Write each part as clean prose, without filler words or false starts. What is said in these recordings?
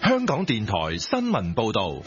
香港電台新聞報道。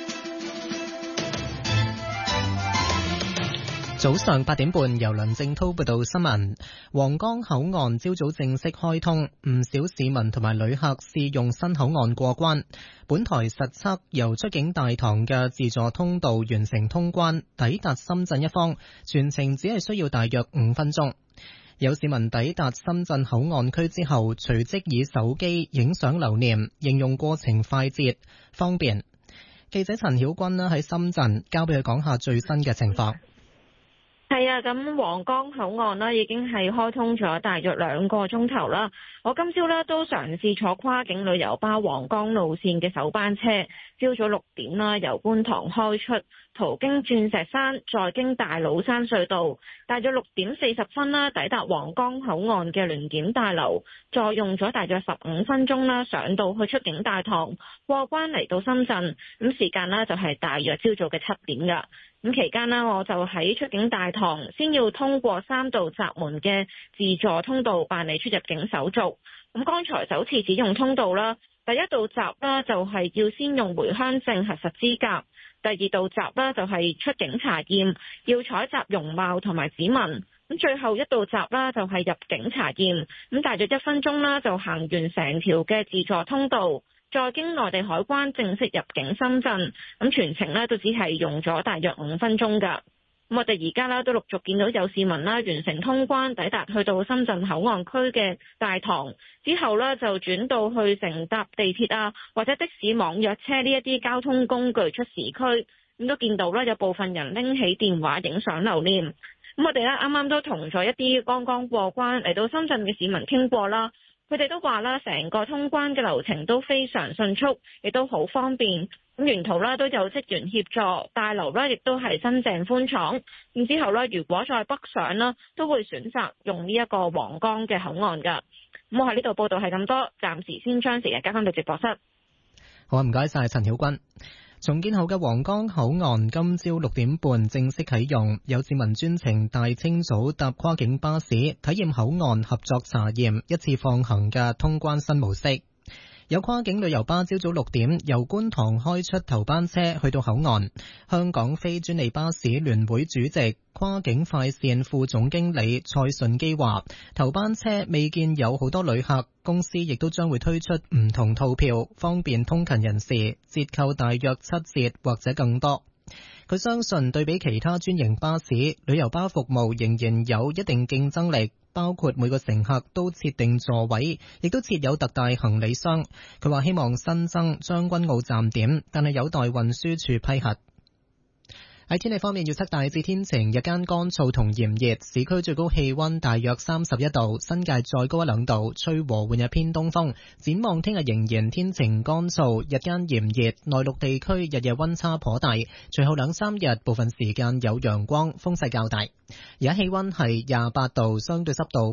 早上8點半，由梁正濤報道新聞。皇崗口岸朝早正式開通，唔少市民同埋旅客試用新口岸過關。本台實測由出境大堂嘅自助通道完成通關，抵達深圳一方，全程只係需要大約5分鐘。有市民抵達深圳口岸區之後，隨即以手機影相留念，形容過程快捷方便。記者陳曉君喺深圳交俾佢講下最新嘅情況。 係啊，咁皇崗口岸啦，已經係開通咗大約2個鐘頭啦。我今朝咧都嘗試坐跨境旅遊巴皇崗路線嘅首班車，朝早6點啦，由觀塘開出，途經鑽石山，再經大老山隧道，大約6點40分啦，抵達皇崗口岸嘅聯檢大樓，再用咗大約15分鐘啦，上到去出境大堂，過關嚟到深圳。咁時間呢就係大約朝早嘅7點㗎。咁期間呢，我就喺出境大堂先要通過3道閘門嘅自助通道辦理出入境手續。咁剛才首次使用通道啦，第一道閘啦就係要先用回鄉證核實資格，第二道閘啦就係出境查驗，要採集容貌同埋指紋。咁最後一道閘啦就係入境查驗。咁大約1分鐘啦就行完成條嘅自助通道。再經內地海關正式入境深圳，咁全程呢都只係用咗大約5分鐘㗎。咁我哋而家呢都陸續見到有市民啦完成通關，抵達去到深圳口岸區嘅大堂之後呢，就轉到去乘搭地鐵啊或者的士、網約車呢一啲交通工具出市區。咁都見到啦，有部分人拎起電話影相留念。咁我哋呢啱啱都同咗一啲剛剛過關嚟到深圳嘅市民傾過啦。佢哋都話啦，成個通關嘅流程都非常迅速，亦都好方便。咁沿途啦都有職員協助，大樓啦亦都係新淨寬敞。咁之後啦，如果再北上啦，都會選擇用呢一個皇崗嘅口岸㗎。咁我喺呢度報道係咁多，暫時先將時間交翻到直播室。 好啊，唔該晒陳曉君。重建後嘅皇崗口岸今朝6點半正式啟用，有市民專程大清早搭跨境巴士體驗口岸合作查驗一次放行嘅通關新模式。有跨境旅遊巴朝早6點由觀塘開出頭班車去到口岸。香港非專利巴士聯會主席、跨境快線副總經理蔡順基話，頭班車未見有好多旅客，公司亦都將會推出唔同套票，方便通勤人士，折扣大約7折或者更多。佢相信對比其他專營巴士，旅遊巴服務仍然有一定競爭力，包括每個乘客都設定座位，亦都設有特大行李箱。佢話希望新增將軍澳站點，但係有待運輸署批核。喺天氣方面，預測大致天晴，日間乾燥同炎熱，市區最高氣溫大約31度，新界再高1-2度，吹和緩日偏東風。展望聽日仍然天晴乾燥，日間炎熱，內陸地區日夜溫差頗大，隨後2-3日部分時間有陽光，風勢較大。而家氣溫係28度，相對濕度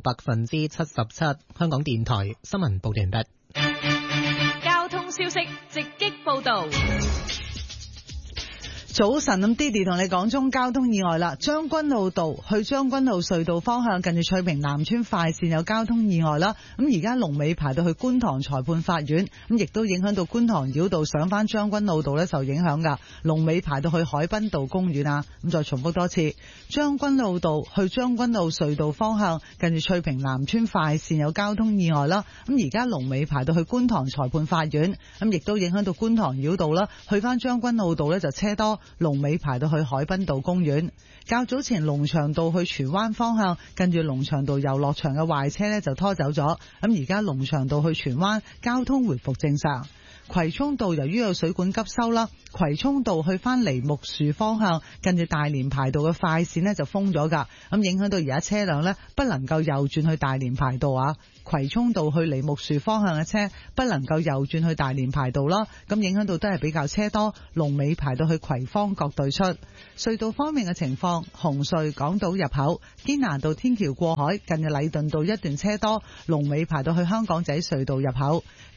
77%。香港電台新聞報道完畢。 交通消息直擊報道。 早晨，咁 Didi 同你講中交通意外啦。將軍澳道去將軍澳隧道方向，近住翠屏南村快線有交通意外啦。咁而家龍尾排到去觀塘裁判法院，咁亦都影響到觀塘繞道上翻將軍澳道呢，受影響噶。龍尾排到去海濱道公園啊。咁再重複多次，將軍澳道去將軍澳隧道方向，近住翠屏南村快線有交通意外啦。咁而家龍尾排到去觀塘裁判法院，咁亦都影響到觀塘繞道啦，去翻將軍澳道呢，就車多。龍尾排到去海濱道公園。較早前龍翔道去荃灣方向，近住龍翔道遊樂場嘅壞車呢就拖走咗。咁而家龍翔道去荃灣交通回復正常。葵涌道由於有水管急修啦，葵涌道去翻梨木樹方向，近住大連排道嘅快線呢就封咗噶，咁影響到而家車輛呢不能夠右轉去大連排道啊。葵涌道去梨木樹方向嘅車不能夠右轉去大連排道啦，咁影響到都係比較車多，龍尾排到去葵芳角對出。隧道方面嘅情況，紅隧港島入口堅拿道天橋過海，近住禮頓道一段車多，龍尾排到去香港仔隧道入口。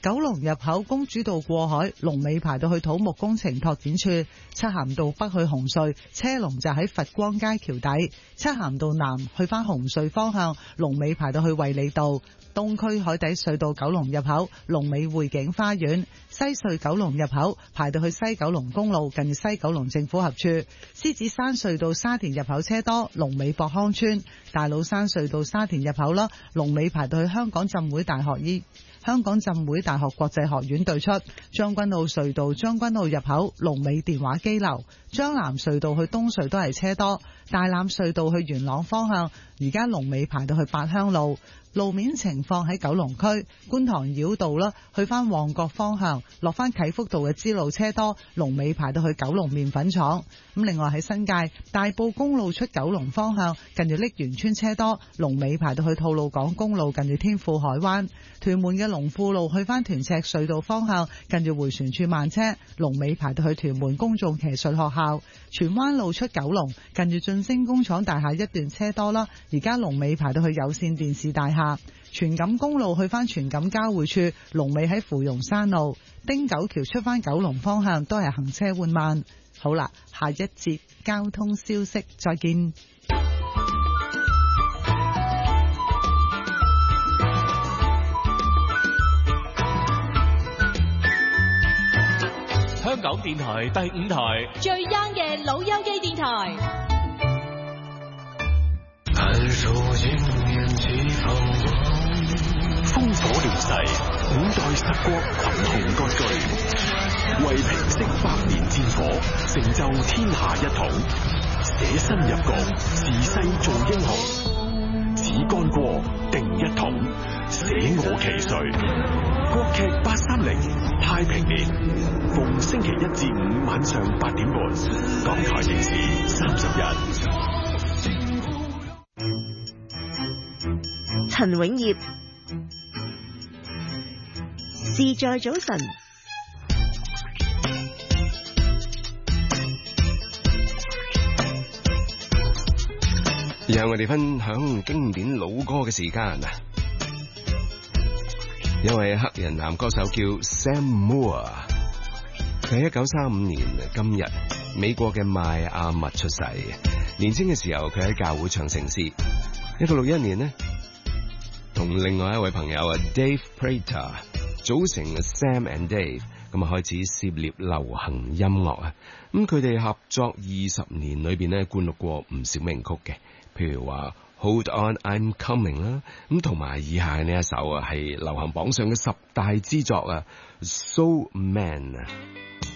九龍入口公主道過海，龍尾排到去土木工程拓展處；漆咸道北去紅隧，車龍就喺佛光街橋底；漆咸道南去返紅隧方向，龍尾排到去衛理道；東區海底隧道九龍入口，龍尾匯景花園；西隧九龍入口排到去西九龍公路近西九龍政府合署；獅子山隧道沙田入口車多，龍尾博康村；大老山隧道沙田入口啦，龍尾排到去香港浸會大學國際學院對出；將軍澳隧道將軍澳入口龍尾電話機樓；將南隧道去東隧都係車多；大欖隧道去元朗方向而家龍尾排到去八鄉路。路面情況喺九龍區觀塘繞道啦，去返旺角方向落返啟福道嘅支路車多，龍尾排到去九龍麵粉廠。咁另外喺新界大埔公路出九龍方向近住瀝源村車多，龍尾排到去吐露港公路近住天富海灣。屯門嘅龍富路去返屯赤隧道方向近住迴旋處慢車，龍尾排到去屯門公眾騎術學校。荃灣路出九龍近住晉升工廠大廈一段車多啦，而家龍尾排到去有線電視大廈。荃錦公路去返荃錦交匯處，龍尾喺芙蓉山路。汀九橋出返九龍方向都係行車緩慢。好啦，下一節交通消息再見。 香港電台第5台最 young 嘅老友記電台。 烽火亂世，五代十國群雄割據，為平息百年戰火，成就天下一統，捨身入局，自世做英雄，此干戈定一統，捨我其誰。國劇830太平年，逢星期1至5晚上8點半，港台電視30日。 陳永業，事在早晨。 讓我哋分享經典老歌嘅時間啊！有位黑人男歌手叫 Sam Moore， 佢喺1935年今日美國嘅邁阿密出世。年輕嘅時候，佢喺教會唱聖詩。1961年呢，同另外一位朋友啊 Dave Prater 組成 Sam and Dave， 咁啊開始涉獵流行音樂啊。咁佢哋合作20年裏邊呢，灌錄過唔少名曲嘅，譬如話 Hold On I'm Coming 啦，咁同埋以下呢一首啊係流行榜上嘅10大之作啊 Soul Man 啊。